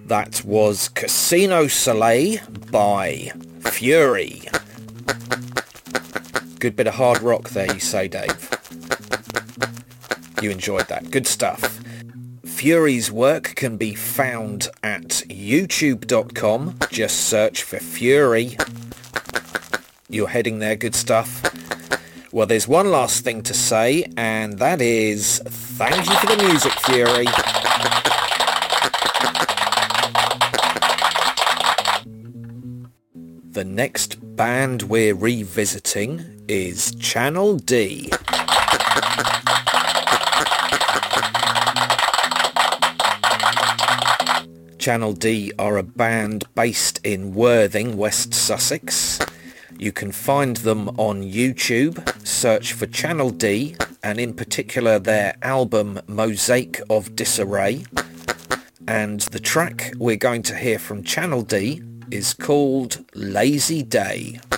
That was Casino Soleil by Fury. Good bit of hard rock there, you say, Dave? You enjoyed that. Good stuff. Fury's work can be found at youtube.com. Just search for Fury. You're heading there. Good stuff. Well, there's one last thing to say, and that is thank you for the music, Fury. The next band we're revisiting is Channel D. Channel D are a band based in Worthing, West Sussex. You can find them on YouTube. Search for Channel D, and in particular their album Mosaic of Disarray. And the track we're going to hear from Channel D is called Lazy Day.